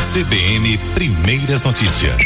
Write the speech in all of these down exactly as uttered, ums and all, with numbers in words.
C B N Primeiras Notícias.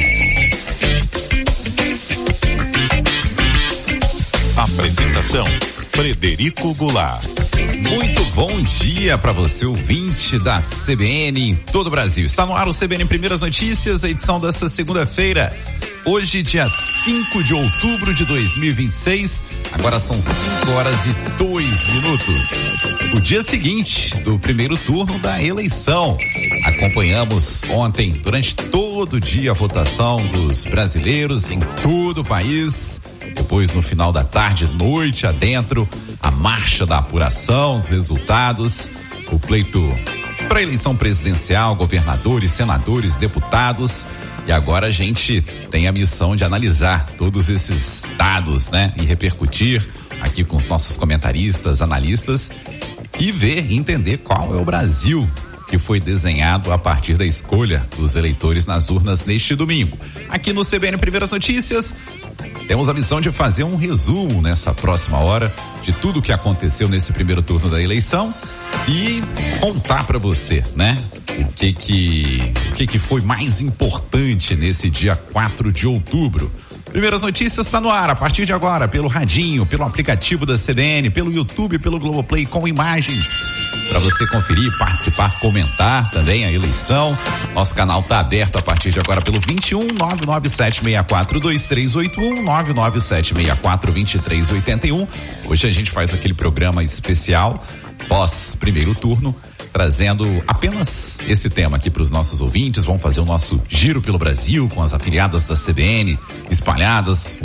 Apresentação: Frederico Goulart. Muito bom dia para você, ouvinte da C B N em todo o Brasil. Está no ar o C B N Primeiras Notícias, a edição dessa segunda-feira. Hoje, dia cinco de outubro de dois mil e vinte e seis, agora são cinco horas e dois minutos. O dia seguinte do primeiro turno da eleição. Acompanhamos ontem, durante todo o dia, a votação dos brasileiros em todo o país. Depois, no final da tarde, noite adentro, a marcha da apuração, os resultados, o pleito para a eleição presidencial, governadores, senadores, deputados. E agora a gente tem a missão de analisar todos esses dados, né? E repercutir aqui com os nossos comentaristas, analistas e ver, entender qual é o Brasil que foi desenhado a partir da escolha dos eleitores nas urnas neste domingo. Aqui no C B N Primeiras Notícias, temos a missão de fazer um resumo nessa próxima hora de tudo o que aconteceu nesse primeiro turno da eleição e contar para você, né? O que que, o que que foi mais importante nesse dia quatro de outubro. Primeiras Notícias está no ar a partir de agora, pelo radinho, pelo aplicativo da C B N, pelo YouTube, pelo Globoplay com imagens, para você conferir, participar, comentar também a eleição. Nosso canal está aberto a partir de agora pelo vinte e um, nove nove sete seis quatro, dois três oito um, nove nove sete seis quatro, dois três oito um. Hoje a gente faz aquele programa especial pós primeiro turno, trazendo apenas esse tema aqui para os nossos ouvintes. Vamos fazer o nosso giro pelo Brasil com as afiliadas da C B N espalhadas,